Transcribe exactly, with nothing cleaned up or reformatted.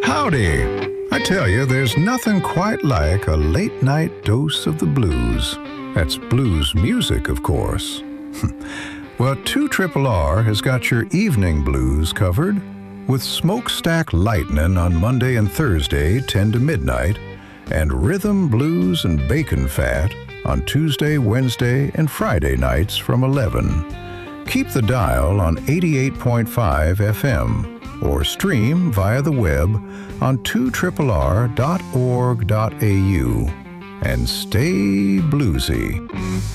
Howdy! I tell you, there's nothing quite like a late-night dose of the blues. That's blues music, of course. Well, two Triple R has got your evening blues covered with Smokestack Lightnin' on Monday and Thursday, ten to midnight, and Rhythm, Blues, and Bacon Fat on Tuesday, Wednesday, and Friday nights from eleven. Keep the dial on eighty-eight point five F M or stream via the web on two R R dot org dot A U. And stay bluesy.